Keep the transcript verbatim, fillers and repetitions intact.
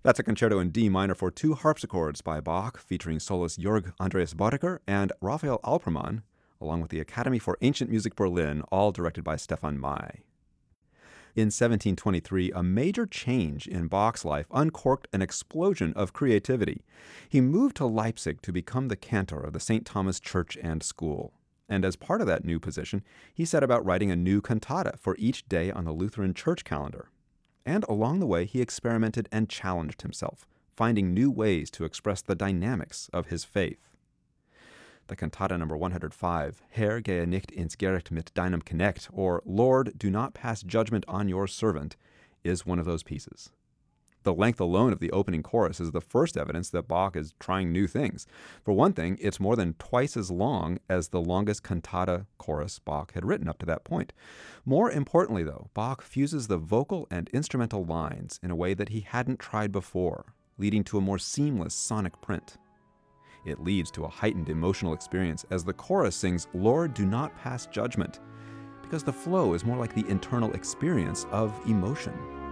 That's a concerto in D minor for two harpsichords by Bach, featuring soloist Jörg Andreas Bodecker and Raphael Alpermann, along with the Academy for Ancient Music Berlin, all directed by Stefan May. In seventeen twenty-three, a major change in Bach's life uncorked an explosion of creativity. He moved to Leipzig to become the cantor of the Saint Thomas Church and School. And as part of that new position, he set about writing a new cantata for each day on the Lutheran church calendar. And along the way, he experimented and challenged himself, finding new ways to express the dynamics of his faith. The cantata number one hundred five, Herr, gehe nicht ins Gericht mit deinem Knecht, or Lord, do not pass judgment on your servant, is one of those pieces. The length alone of the opening chorus is the first evidence that Bach is trying new things. For one thing, it's more than twice as long as the longest cantata chorus Bach had written up to that point. More importantly, though, Bach fuses the vocal and instrumental lines in a way that he hadn't tried before, leading to a more seamless sonic print. It leads to a heightened emotional experience as the chorus sings, Lord, do not pass judgment, because the flow is more like the internal experience of emotion.